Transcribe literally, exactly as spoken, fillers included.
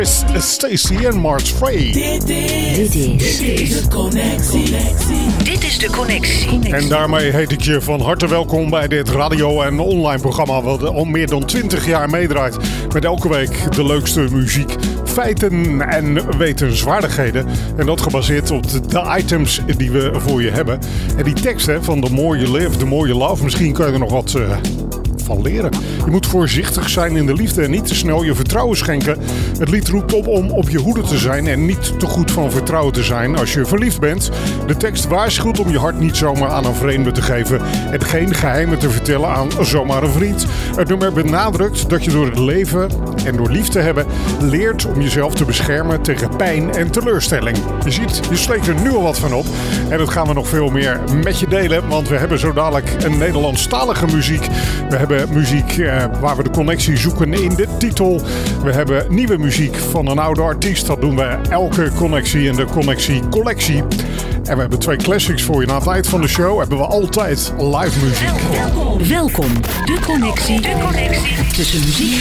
Stacey en Mars Frey. Dit is, dit is, dit is de connectie. Dit is de connectie. En daarmee heet ik je van harte welkom bij dit radio- en online programma wat al meer dan twintig jaar meedraait. Met elke week de leukste muziek, feiten en wetenswaardigheden. En dat gebaseerd op de, de items die we voor je hebben. En die teksten van The More You Live, The More You Love, misschien kan je er nog wat uh, van leren. Je moet voorzichtig zijn in de liefde en niet te snel je vertrouwen schenken. Het lied roept op om op je hoede te zijn en niet te goed van vertrouwen te zijn als je verliefd bent. De tekst waarschuwt om je hart niet zomaar aan een vreemde te geven en geen geheimen te vertellen aan zomaar een vriend. Het nummer benadrukt dat je door het leven en door lief te hebben leert om jezelf te beschermen tegen pijn en teleurstelling. Je ziet, je steekt er nu al wat van op en dat gaan we nog veel meer met je delen, want we hebben zo dadelijk een Nederlandstalige muziek. We hebben muziek eh, waar we de connectie zoeken in de titel. We hebben nieuwe muziek van een oude artiest. Dat doen we elke connectie in de Connectie Collectie. En we hebben twee classics voor je. Na het eind van de show hebben we altijd live muziek. Welkom. Welkom. De connectie. De connectie. Tussen muziek